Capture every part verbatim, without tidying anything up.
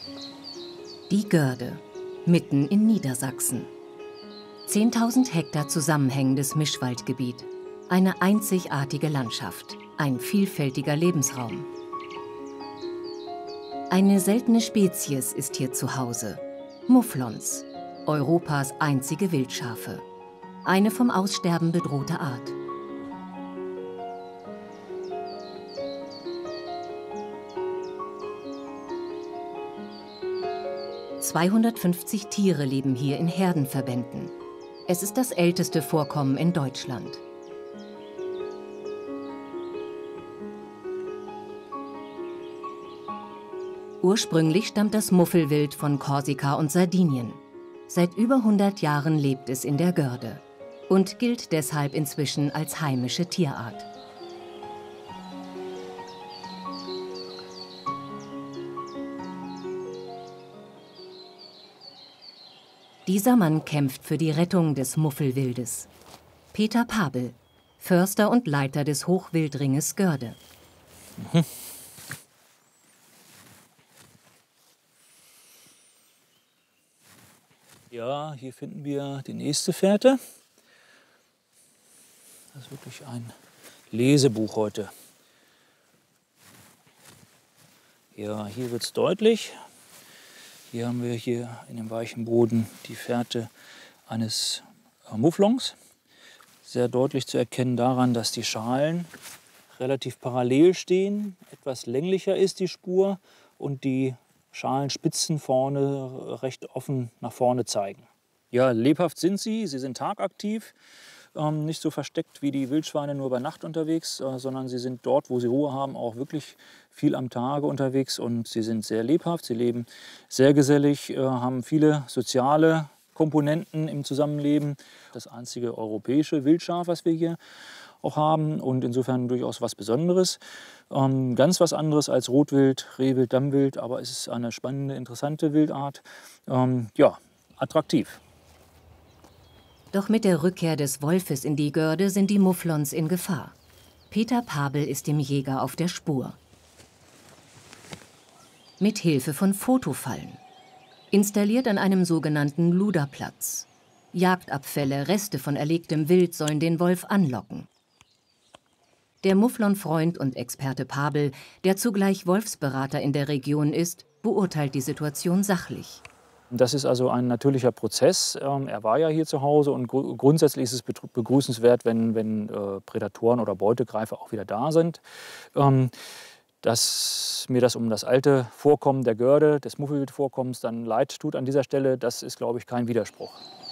Die Görde, mitten in Niedersachsen. zehntausend Hektar zusammenhängendes Mischwaldgebiet. Eine einzigartige Landschaft, ein vielfältiger Lebensraum. Eine seltene Spezies ist hier zu Hause. Mufflons, Europas einzige Wildschafe. Eine vom Aussterben bedrohte Art. zweihundertfünfzig Tiere leben hier in Herdenverbänden. Es ist das älteste Vorkommen in Deutschland. Ursprünglich stammt das Muffelwild von Korsika und Sardinien. Seit über hundert Jahren lebt es in der Görde und gilt deshalb inzwischen als heimische Tierart. Dieser Mann kämpft für die Rettung des Muffelwildes. Peter Pabel, Förster und Leiter des Hochwildringes Görde. Mhm. Ja, hier finden wir die nächste Fährte. Das ist wirklich ein Lesebuch heute. Ja, hier wird es deutlich. Hier haben wir hier in dem weichen Boden die Fährte eines Mufflons. Sehr deutlich zu erkennen daran, dass die Schalen relativ parallel stehen. Etwas länglicher ist die Spur und die Schalenspitzen vorne recht offen nach vorne zeigen. Ja, lebhaft sind sie, sie sind tagaktiv. Ähm, nicht so versteckt wie die Wildschweine nur bei Nacht unterwegs, äh, sondern sie sind dort, wo sie Ruhe haben, auch wirklich viel am Tage unterwegs und sie sind sehr lebhaft, sie leben sehr gesellig, äh, haben viele soziale Komponenten im Zusammenleben. Das einzige europäische Wildschaf, was wir hier auch haben und insofern durchaus was Besonderes. Ähm, ganz was anderes als Rotwild, Rehwild, Dammwild, aber es ist eine spannende, interessante Wildart. Ähm, ja, attraktiv. Doch mit der Rückkehr des Wolfes in die Görde sind die Mufflons in Gefahr. Peter Pabel ist dem Jäger auf der Spur. Mit Hilfe von Fotofallen. Installiert an einem sogenannten Luderplatz. Jagdabfälle, Reste von erlegtem Wild sollen den Wolf anlocken. Der Mufflon-Freund und Experte Pabel, der zugleich Wolfsberater in der Region ist, beurteilt die Situation sachlich. Das ist also ein natürlicher Prozess. Er war ja hier zu Hause und gr grundsätzlich ist es begrüßenswert, wenn, wenn äh, Prädatoren oder Beutegreifer auch wieder da sind. Ähm, dass mir das um das alte Vorkommen der Görde, des Muffelwildvorkommens, dann leid tut an dieser Stelle, das ist, glaube ich, kein Widerspruch.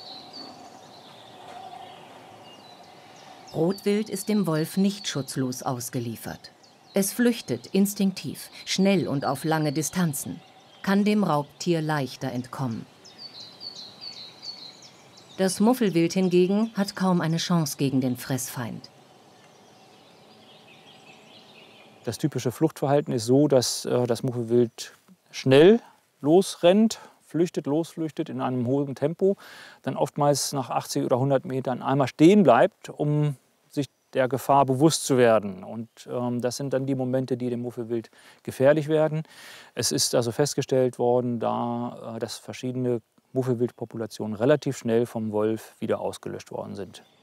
Rotwild ist dem Wolf nicht schutzlos ausgeliefert. Es flüchtet instinktiv, schnell und auf lange Distanzen, kann dem Raubtier leichter entkommen. Das Muffelwild hingegen hat kaum eine Chance gegen den Fressfeind. Das typische Fluchtverhalten ist so, dass äh, das Muffelwild schnell losrennt, flüchtet, losflüchtet in einem hohen Tempo, dann oftmals nach achtzig oder hundert Metern einmal stehen bleibt, um sich der Gefahr bewusst zu werden. Und ähm, das sind dann die Momente, die dem Muffelwild gefährlich werden. Es ist also festgestellt worden, da, äh, dass verschiedene Muffelwildpopulationen relativ schnell vom Wolf wieder ausgelöscht worden sind.